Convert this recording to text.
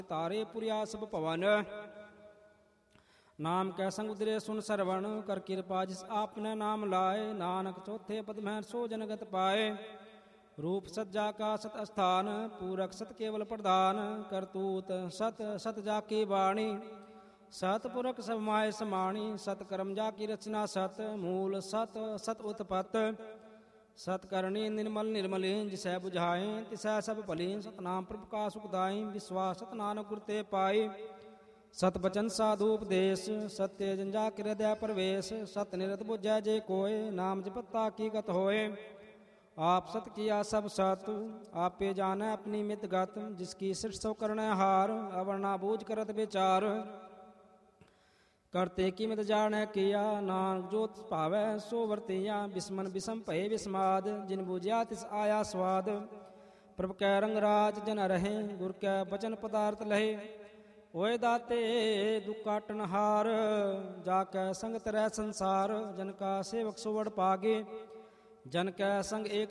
ਤਾਰੇ ਪੁਰਿਆ ਸਭ ਭਵਨ। ਨਾਮ ਕੈ ਸੰਗ ਉਦਰੇ ਸੁਨ ਸਰਵਣ, ਕਰ ਕਿਰਪਾ ਜਿਸ ਆਪਨੇ ਨਾਮ ਲਾਏ। ਨਾਨਕ ਚੌਥੇ ਪਦ ਮਹਿ ਸੋ ਜਨਗਤ ਪਾਏ। ਰੂਪ ਸੱਜਾ ਕਾ ਸਤ ਅਸਥਾਨ, ਪੂਰਕ ਸਤ ਕੇਵਲ ਪ੍ਰਧਾਨ। ਕਰਤੂਤ ਸਤ ਸਤ ਜਾ ਕੀ ਬਾਣੀ, ਸਤਪੁਰਖ ਸਭ ਮਾਏ ਸਮਾਣੀ। ਸਤ ਕਰਮ ਜਾ ਕੀ ਰਚਨਾ ਸਤ, ਮੂਲ ਸਤ ਸਤ ਉਤਪਤ। ਸਤ ਕਰਨੀ ਨਿਰਮਲ ਨਿਰਮਲੀ, ਜਿਸੈ ਬੁਝਾਏ ਤਿਸੈ ਸਭ ਭਲੀ। ਸਤਨਾਮ ਪ੍ਰਭ ਕਾ ਸੁਖਦਾਈ, ਵਿਸਵਾਸ ਸਤ ਨਾਨਕ ਗੁਰ ਤੇ ਪਾਈ। ਸਤ ਬਚਨ ਸਾਧੂ ਉਪਦੇਸ਼, ਸਤਿ ਜੰਜਾ ਕੇ ਹਿਰਦੈ ਪ੍ਰਵੇਸ਼। ਸਤ ਨਿਰਤ ਬੁਝੈ ਜੇ ਕੋਇ, ਨਾਮ ਜਪਤਾ ਕੀ ਗਤ ਹੋਏ। ਆਪ ਸਤ ਕੀਆ ਸਭ ਸਤ, ਆਪੇ ਜਾਣੈ ਆਪਣੀ ਮਿਤ ਗਤ। ਜਿਸ ਕੀ ਸ੍ਰਿਸ਼ਟ ਸੋ ਕਰਣੈ ਹਾਰ, ਅਵਰ ਨਾ ਬੂਝ ਕਰਤ ਵਿਚਾਰ। ਕਰਤੇ ਕੀ ਮਿਤ ਜਾਣੈ ਕੀਆ, ਨਾਨਕ ਜੋ ਤਿਸ ਭਾਵੈ ਸੋ ਵਰਤੀਆ। ਬਿਸਮਨ ਬਿਸਮ ਭਏ ਵਿਸਮਾਦ, ਜਿਨ ਬੂਝਿਆ ਤਿਸ ਆਇਆ ਸਵਾਦ। ਪ੍ਰਭ ਕੈ ਰੰਗ ਰਾਜ ਜਨ ਰਹੇ, ਗੁਰ ਕੈ ਬਚਨ ਪਦਾਰਥ ਲਹੇ। ਹੋਏ ਦਾਤੇ ਦੁਖ ਕਾਟਨ ਹਾਰ, ਜਾ ਕੈ ਸੰਗ ਤਰੈ ਸੰਸਾਰ। ਜਨ ਕਾ ਸੇਵਕ ਸੋ ਵਡ ਪਾਗੇ, ਜਨ ਕੈ ਸੰਗ ਏਕ